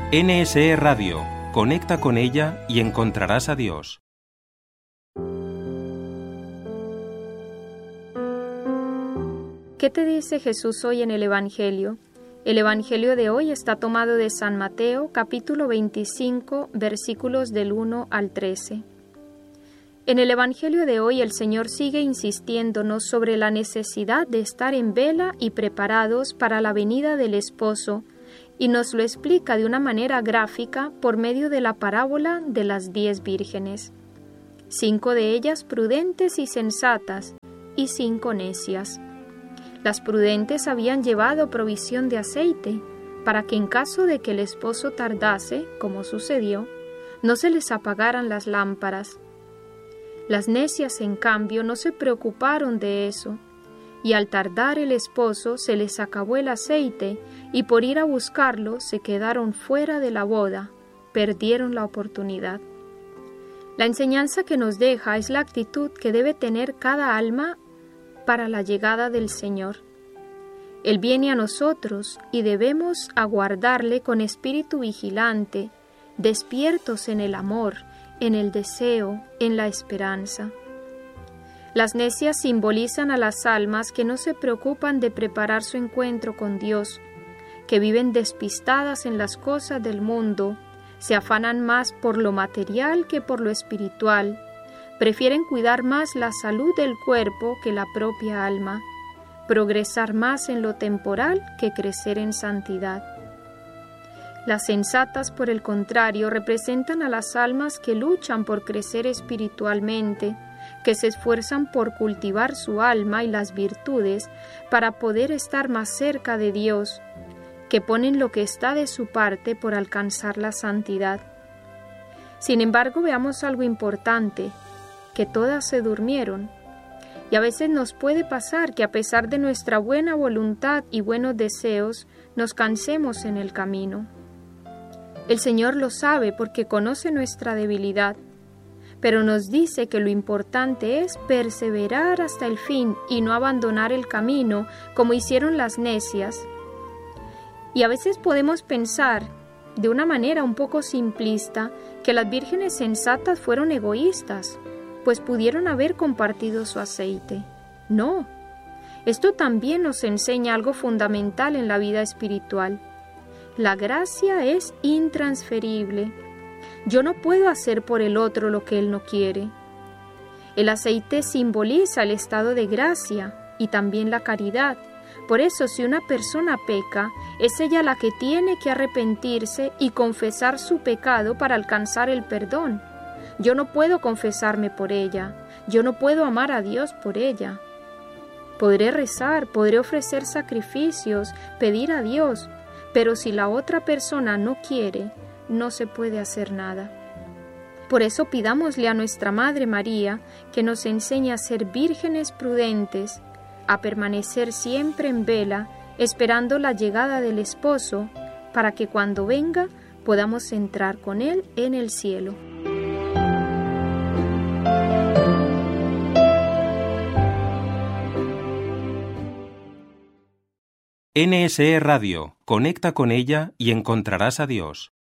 NSE Radio. Conecta con ella y encontrarás a Dios. ¿Qué te dice Jesús hoy en el Evangelio? El Evangelio de hoy está tomado de San Mateo, capítulo 25, versículos del 1 al 13. En el Evangelio de hoy el Señor sigue insistiéndonos sobre la necesidad de estar en vela y preparados para la venida del Esposo, y nos lo explica de una manera gráfica por medio de la parábola de las 10 vírgenes. 5 de ellas prudentes y sensatas, y 5 necias. Las prudentes habían llevado provisión de aceite, para que en caso de que el esposo tardase, como sucedió, no se les apagaran las lámparas. Las necias, en cambio, no se preocuparon de eso, y al tardar el esposo se les acabó el aceite, y por ir a buscarlo se quedaron fuera de la boda, perdieron la oportunidad. La enseñanza que nos deja es la actitud que debe tener cada alma para la llegada del Señor. Él viene a nosotros y debemos aguardarle con espíritu vigilante, despiertos en el amor, en el deseo, en la esperanza. Las necias simbolizan a las almas que no se preocupan de preparar su encuentro con Dios, que viven despistadas en las cosas del mundo, se afanan más por lo material que por lo espiritual, prefieren cuidar más la salud del cuerpo que la propia alma, progresar más en lo temporal que crecer en santidad. Las sensatas, por el contrario, representan a las almas que luchan por crecer espiritualmente, que se esfuerzan por cultivar su alma y las virtudes para poder estar más cerca de Dios, que ponen lo que está de su parte por alcanzar la santidad. Sin embargo, veamos algo importante, que todas se durmieron, y a veces nos puede pasar que a pesar de nuestra buena voluntad y buenos deseos, nos cansemos en el camino. El Señor lo sabe porque conoce nuestra debilidad, pero nos dice que lo importante es perseverar hasta el fin y no abandonar el camino como hicieron las necias. Y a veces podemos pensar, de una manera un poco simplista, que las vírgenes sensatas fueron egoístas, pues pudieron haber compartido su aceite. No, esto también nos enseña algo fundamental en la vida espiritual. La gracia es intransferible. Yo no puedo hacer por el otro lo que él no quiere. El aceite simboliza el estado de gracia y también la caridad. Por eso, si una persona peca, es ella la que tiene que arrepentirse y confesar su pecado para alcanzar el perdón. Yo no puedo confesarme por ella, yo no puedo amar a Dios por ella. Podré rezar, podré ofrecer sacrificios, pedir a Dios, pero si la otra persona no quiere, no se puede hacer nada. Por eso pidámosle a nuestra Madre María que nos enseñe a ser vírgenes prudentes, a permanecer siempre en vela, esperando la llegada del Esposo, para que cuando venga podamos entrar con Él en el cielo. NSE Radio. Conecta con ella y encontrarás a Dios.